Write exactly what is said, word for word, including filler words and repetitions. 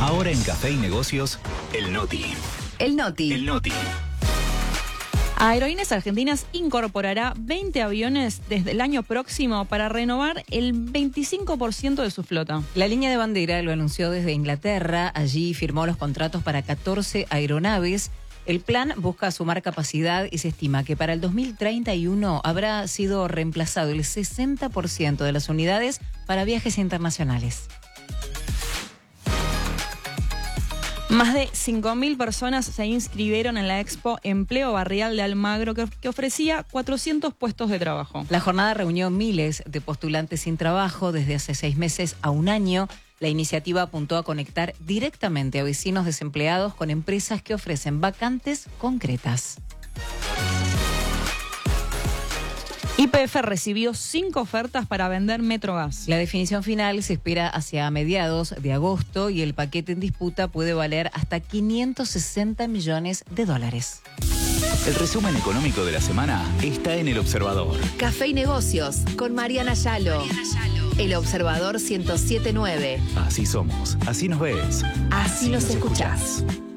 Ahora en Café y Negocios, el Noti. El Noti. El Noti. Aerolíneas Argentinas incorporará veinte aviones desde el año próximo para renovar el veinticinco por ciento de su flota. La línea de bandera lo anunció desde Inglaterra. Allí firmó los contratos para catorce aeronaves. El plan busca sumar capacidad y se estima que para el dos mil treinta y uno habrá sido reemplazado el sesenta por ciento de las unidades para viajes internacionales. Más de cinco mil personas se inscribieron en la Expo Empleo Barrial de Almagro, que, que ofrecía cuatrocientos puestos de trabajo. La jornada reunió miles de postulantes sin trabajo desde hace seis meses a un año. La iniciativa apuntó a conectar directamente a vecinos desempleados con empresas que ofrecen vacantes concretas. Y P F recibió cinco ofertas para vender Metrogas. La definición final se espera hacia mediados de agosto y el paquete en disputa puede valer hasta quinientos sesenta millones de dólares. El resumen económico de la semana está en El Observador. Café y Negocios con Mariana Yalo. El Observador ciento siete punto nueve. Así somos, así nos ves. Así nos escuchás.